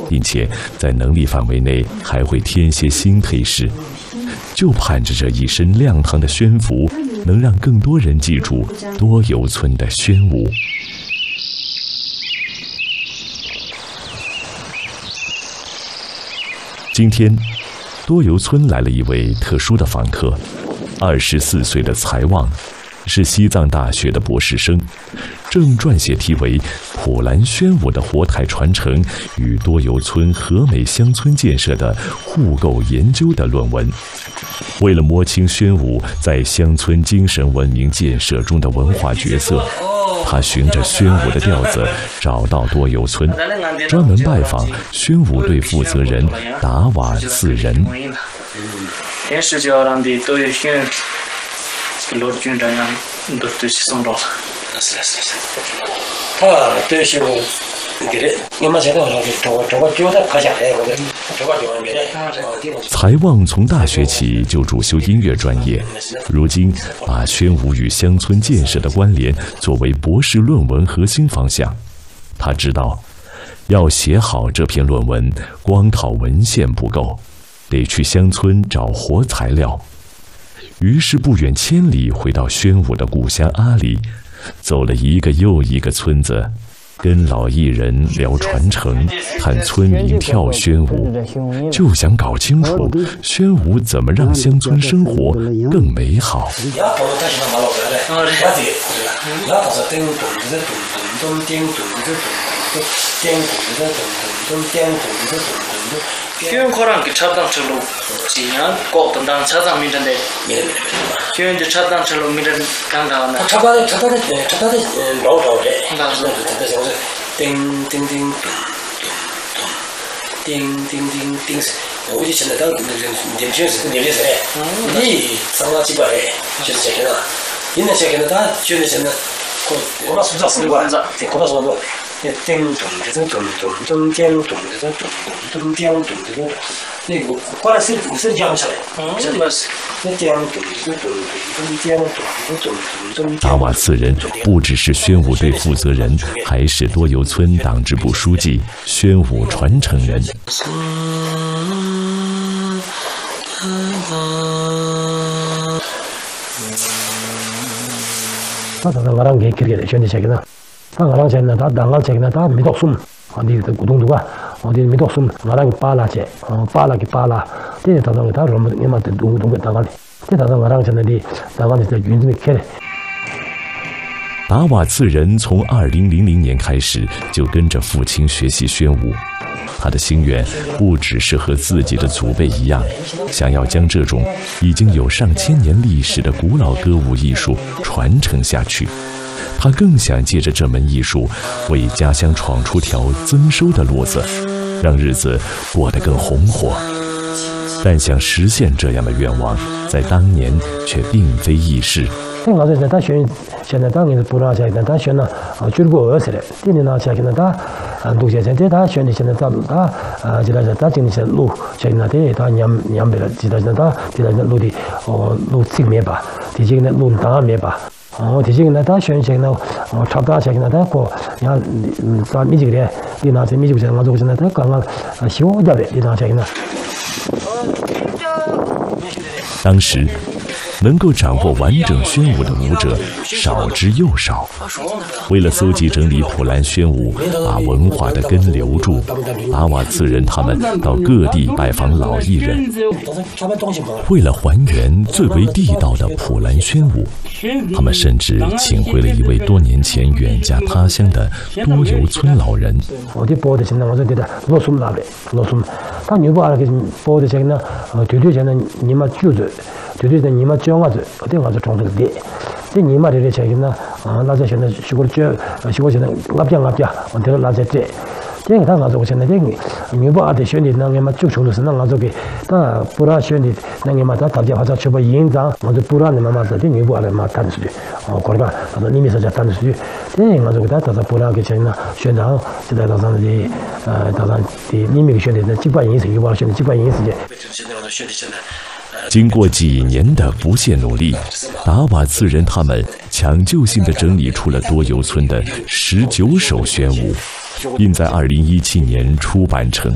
并且在能力范围内还会添些新配饰，就盼着这一身亮堂的宣服能让更多人记住多游村的宣武。今天，多游村来了一位特殊的访客，24岁的财旺，是西藏大学的博士生，正撰写题为《普兰宣武的活态传承与多游村和美乡村建设的互构研究》的论文。为了摸清宣武在乡村精神文明建设中的文化角色，他循着宣武的调子找到多游村，专门拜访宣武队负责人达瓦次仁。财旺从大学起就主修音乐专业，如今把宣武与乡村建设的关联作为博士论文核心方向。他知道，要写好这篇论文，光靠文献不够，得去乡村找活材料。于是不远千里回到宣武的故乡阿里，走了一个又一个村子，跟老艺人聊传承，看村民跳宣武，就想搞清楚宣武怎么让乡村生活更美好。 宣코랑 그 차단처럼 지난 꼭 단단 차단 미는데宣저 차단처럼 미는 강다나 차단에 로로래 나서 띵띵띵 띵띵띵띵 우리 전에다 님께서 님께서 이 상가집에 진짜잖아 있는 세계다 주는잖아 그 오라 순자 쓰는 거 아니야 고마워 达瓦次仁不只是宣武队负责人，还是多游村党支部书记、宣武传承人。 나랑 쟤는 다 나랑 쟤는 다 미덕숨 어디 그 구동도가 어디 미덕숨 나랑 빠라제 빠라기 빠라 때 다들 다 롬 이마트 동동 다가 때 다들 나랑 쟤는이 나가는 데 윤심이 캐래。 达瓦次仁从2000年开始就跟着父亲学习宣武，他的心愿不只是和自己的祖辈一样，想要将这种已经有上千年历史的古老歌舞艺术传承下去。他更想借着这门艺术，为家乡闯出条增收的路子，让日子过得更红火。但想实现这样的愿望，在当年却并非易事。 他现在当年的不让下，他选了줄고 어스래。第年呢，下现在他读现在他选的现在他记得他今年路现在他娘别了，记得路的路正面吧，第几个路当面吧。第几个呢？他选现在差不多现在他过，然后他米几个的，你拿这米几个我做现在他刚刚修掉的，你拿现在。 当时，能够掌握完整宣武的舞者少之又少。为了搜集整理普兰宣武，把文化的根留住，达瓦次仁他们到各地拜访老艺人。为了还原最为地道的普兰宣武，他们甚至请回了一位多年前远嫁他乡的多游村老人。 我的包的现在我说的罗松那边，罗松，他女不阿拉给包的现在对现在你们住着。对你们讲啊，这我是从这个的，这你们这里现在那在现在如果现在我这个那在这个他我现在这个你不阿的选的那个嘛就从是那我这个他不让选的那个嘛他大家好像去把印章我就不让你们嘛这你不阿的嘛谈出去过来吧那你们是在谈出去这我这个他不让给现在选上现在到上的到上的你们选的那几百银子你不选的几百银子的经过几年的不懈努力，达瓦次仁他们抢救性地整理出了多游村的19首宣武，并在2017年出版成